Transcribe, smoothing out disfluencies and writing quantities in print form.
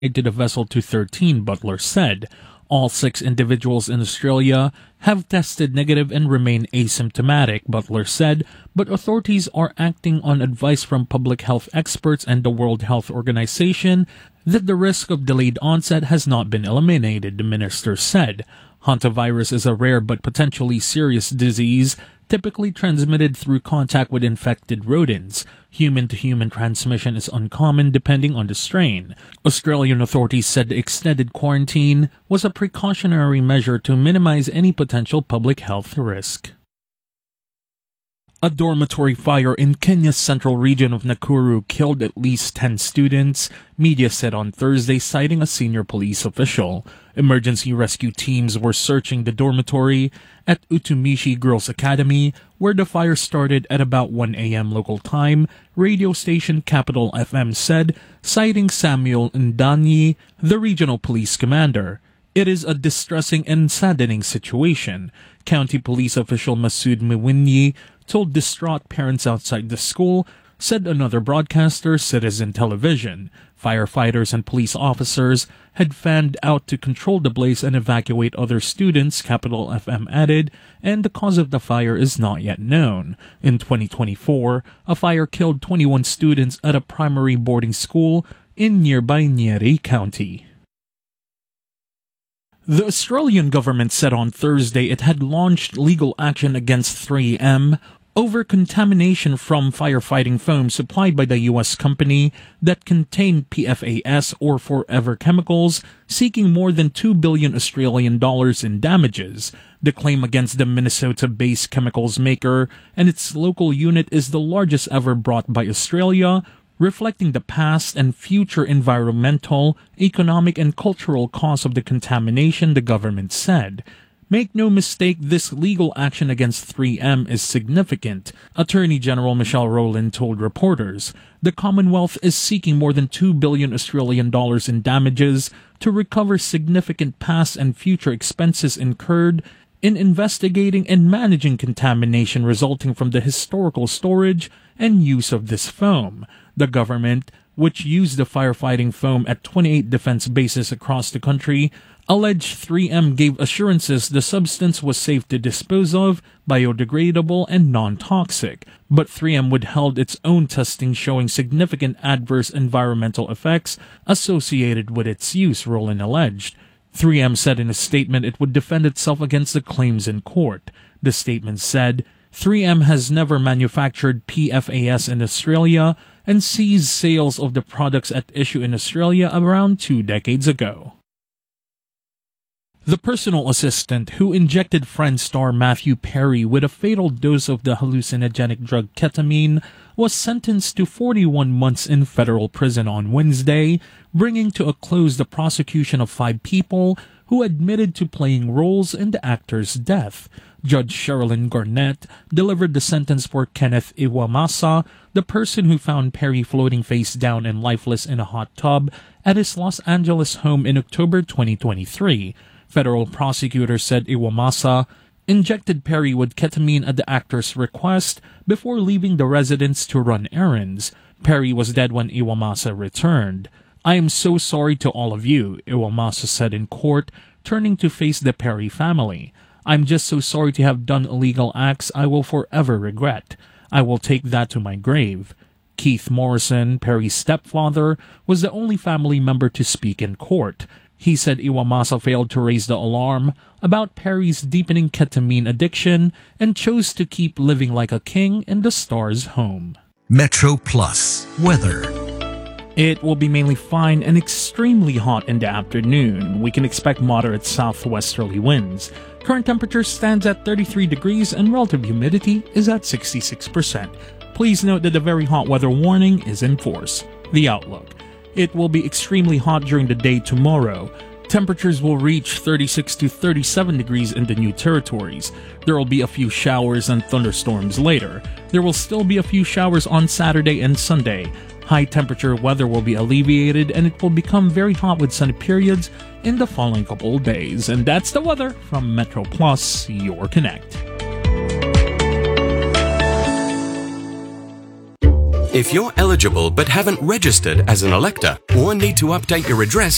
to the vessel to 13, Butler said. All 6 individuals in Australia have tested negative and remain asymptomatic, Butler said, but authorities are acting on advice from public health experts and the World Health Organization that the risk of delayed onset has not been eliminated, the minister said. Hantavirus is a rare but potentially serious disease, typically transmitted through contact with infected rodents. Human-to-human transmission is uncommon depending on the strain. Australian authorities said the extended quarantine was a precautionary measure to minimize any potential public health risk. A dormitory fire in Kenya's central region of Nakuru killed at least 10 students, media said on Thursday, citing a senior police official. Emergency rescue teams were searching the dormitory at Utumishi Girls Academy, where the fire started at about 1 a.m. local time, radio station Capital FM said, citing Samuel Ndanyi, the regional police commander. It is a distressing and saddening situation. County police official Masood Mwinyi told distraught parents outside the school, said another broadcaster, Citizen Television. Firefighters and police officers had fanned out to control the blaze and evacuate other students, Capital FM added, and the cause of the fire is not yet known. In 2024, a fire killed 21 students at a primary boarding school in nearby Nyeri County. The Australian government said on Thursday it had launched legal action against 3M over contamination from firefighting foam supplied by the U.S. company that contained PFAS or forever chemicals, seeking more than $2 billion Australian dollars in damages. The claim against the Minnesota-based chemicals maker and its local unit is the largest ever brought by Australia, reflecting the past and future environmental, economic, and cultural costs of the contamination, the government said. Make no mistake, this legal action against 3M is significant, Attorney General Michelle Rowland told reporters. The Commonwealth is seeking more than $2 billion Australian dollars in damages to recover significant past and future expenses incurred in investigating and managing contamination resulting from the historical storage and use of this foam. The government, which used the firefighting foam at 28 defense bases across the country, alleged 3M gave assurances the substance was safe to dispose of, biodegradable, and non-toxic. But 3M withheld its own testing showing significant adverse environmental effects associated with its use, Rowland alleged. 3M said in a statement it would defend itself against the claims in court. The statement said, 3M has never manufactured PFAS in Australia and ceased sales of the products at issue in Australia around 2 decades ago. The personal assistant who injected Friends star Matthew Perry with a fatal dose of the hallucinogenic drug ketamine was sentenced to 41 months in federal prison on Wednesday, bringing to a close the prosecution of 5 people who admitted to playing roles in the actor's death. Judge Sherilyn Garnett delivered the sentence for Kenneth Iwamasa, the person who found Perry floating face down and lifeless in a hot tub at his Los Angeles home in October 2023. Federal prosecutors said Iwamasa injected Perry with ketamine at the actor's request before leaving the residence to run errands. Perry was dead when Iwamasa returned. I am so sorry to all of you, Iwamasa said in court, turning to face the Perry family. I'm just so sorry to have done illegal acts I will forever regret. I will take that to my grave. Keith Morrison, Perry's stepfather, was the only family member to speak in court. He said Iwamasa failed to raise the alarm about Perry's deepening ketamine addiction and chose to keep living like a king in the star's home. Metro Plus weather. It will be mainly fine and extremely hot in the afternoon. We can expect moderate southwesterly winds. Current temperature stands at 33 degrees and relative humidity is at 66%. Please note that a very hot weather warning is in force. The outlook. It will be extremely hot during the day tomorrow. Temperatures will reach 36 to 37 degrees in the New Territories. There will be a few showers and thunderstorms later. There will still be a few showers on Saturday and Sunday. High temperature weather will be alleviated and it will become very hot with sunny periods in the following couple of days. And that's the weather from Metro Plus, your Connect. If you're eligible but haven't registered as an elector or need to update your address,